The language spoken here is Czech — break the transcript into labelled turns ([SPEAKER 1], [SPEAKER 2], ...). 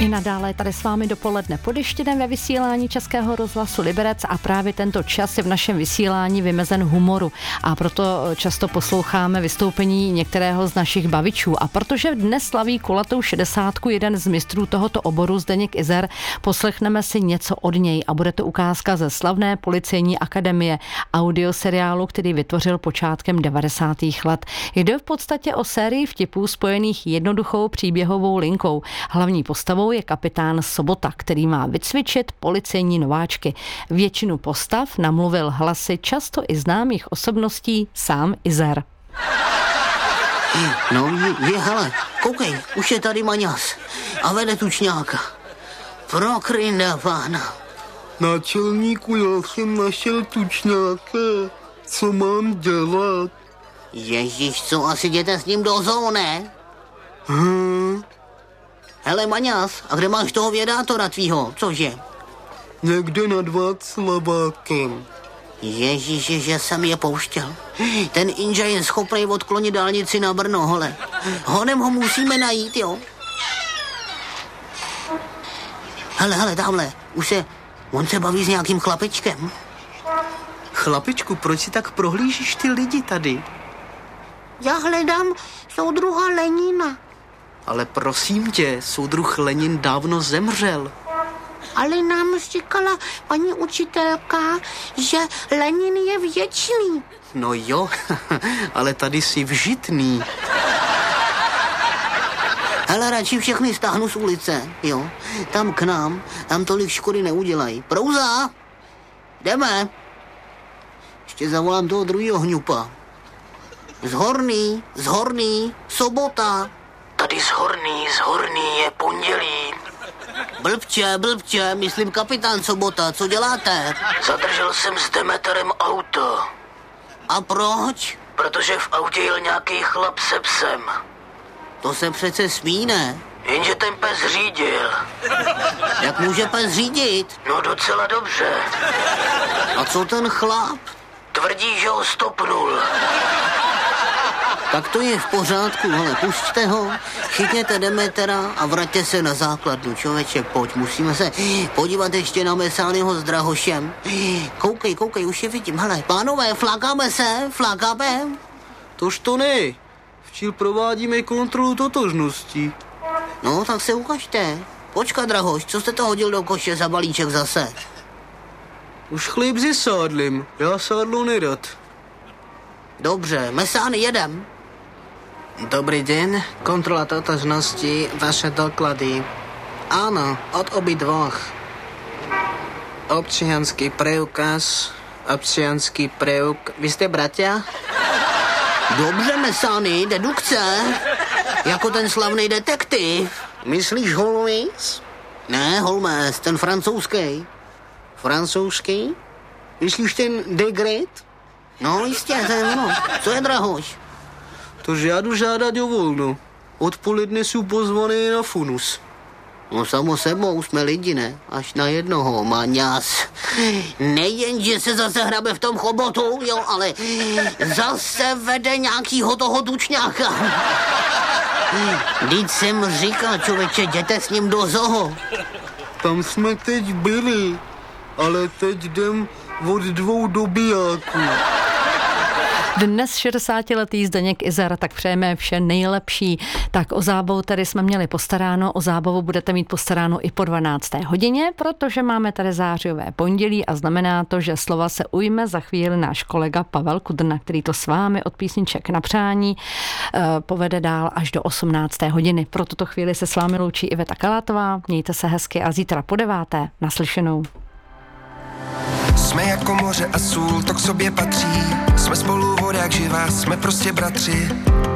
[SPEAKER 1] I nadále tady s vámi dopoledne pod Ještědem ve vysílání Českého rozhlasu Liberec a právě tento čas je v našem vysílání vymezen humoru a proto často posloucháme vystoupení některého z našich bavičů a protože dnes slaví kulatou 60 jeden z mistrů tohoto oboru Zdeněk Izer, poslechneme si něco od něj a bude to ukázka ze slavné Policejní akademie, audioseriálu, který vytvořil počátkem 90. let. Jde v podstatě o sérii vtipů spojených jednoduchou příběhovou linkou. Hlavní postavou je kapitán Sobota, který má vycvičit policejní nováčky. Většinu postav namluvil hlasy často i známých osobností sám Izer.
[SPEAKER 2] No, hele, koukej, už je tady Maňas a vede tučňáka. Prokryna pána.
[SPEAKER 3] Náčelníku, já jsem našel tučňáka. Co mám dělat?
[SPEAKER 2] Ježíš, co asi jděte s ním do zoo, ne? Hele, Maňas, a kde máš toho vědátora tvýho, cože?
[SPEAKER 3] Někde nad Václavákem.
[SPEAKER 2] Ježíši, že jsem je pouštěl. Ten Inža je schopný odklonit dálnici na Brno, hole. Honem ho musíme najít, jo? Hele, tamhle, on se baví s nějakým chlapečkem.
[SPEAKER 4] Chlapečku, proč si tak prohlížíš ty lidi tady?
[SPEAKER 2] Já hledám soudruha Lenina.
[SPEAKER 4] Ale prosím tě, soudruh Lenin dávno zemřel.
[SPEAKER 2] Ale nám říkala paní učitelka, že Lenin je věčný.
[SPEAKER 4] No jo, ale tady jsi vžitný.
[SPEAKER 2] Hele, radši všechny stáhnu z ulice, jo. Tam k nám, tam tolik škody neudělají. Prouza! Jdeme. Ještě zavolám toho druhýho hňupa. Z Horný, Sobota.
[SPEAKER 4] Tady z Horný je pondělí.
[SPEAKER 2] Blbče, myslím kapitán Sobota, co děláte?
[SPEAKER 4] Zadržel jsem s Demeterem auto.
[SPEAKER 2] A proč?
[SPEAKER 4] Protože v autě jel nějaký chlap se psem.
[SPEAKER 2] To se přece smí, ne?
[SPEAKER 4] Jenže ten pes řídil.
[SPEAKER 2] Jak může pes řídit?
[SPEAKER 4] No docela dobře.
[SPEAKER 2] A co ten chlap?
[SPEAKER 4] Tvrdí, že ho stopnul.
[SPEAKER 2] Tak to je v pořádku, ale pusťte ho, chytněte Demetera a vraťte se na základnu. Člověče, pojď, musíme se podívat ještě na Mesányho s Drahošem. Koukej, už je vidím. Hele, pánové, flákáme?
[SPEAKER 3] Tož to ne. Včil provádíme kontrolu totožnosti.
[SPEAKER 2] No, tak se ukažte. Počkat, Drahoš, co jste to hodil do koše za balíček zase?
[SPEAKER 3] Už chléb se sádlem, já sádlo nerad.
[SPEAKER 2] Dobře, Mesány, jedem.
[SPEAKER 4] Dobrý den, kontrola totožnosti, vaše doklady. Áno, od obidvoch. Občiansky preukaz, Vy ste bratia?
[SPEAKER 2] Dobře, Mesány, dedukce. Jako ten slavný detektiv.
[SPEAKER 4] Myslíš Holmes?
[SPEAKER 2] Ne, Holmes, ten francouzský.
[SPEAKER 4] Francouzský? Myslíš ten de Great?
[SPEAKER 2] No, jistě, to je ono. Co je, Drahoš?
[SPEAKER 3] Tož já jdu žádat o volno. Odpoledne jsou pozvaný na funus.
[SPEAKER 2] No samo sebou, jsme lidi, ne? Až na jednoho, Maňas. Nejen, že se zase hrabe v tom chobotu, jo, ale zase vede nějakýho toho tučňáka. Vždyť jsem říkal, člověče, jděte s ním do zoo.
[SPEAKER 3] Tam jsme teď byli, ale teď jdem od 2 dobijáků.
[SPEAKER 1] Dnes 60letý Zdeněk Izer, tak přejeme vše nejlepší. Tak o zábavu tady jsme měli postaráno, o zábavu budete mít postaráno i po 12. hodině, protože máme tady zářijové pondělí a znamená to, že slova se ujme za chvíli náš kolega Pavel Kudrna, který to s vámi od písniček na přání povede dál až do 18. hodiny. Pro tuto chvíli se s vámi loučí Iveta Kalátová, mějte se hezky a zítra po 9. naslyšenou.
[SPEAKER 5] Jsme jako moře a sůl, to k sobě patří. Jsme spolu voda jak živá, jsme prostě bratři.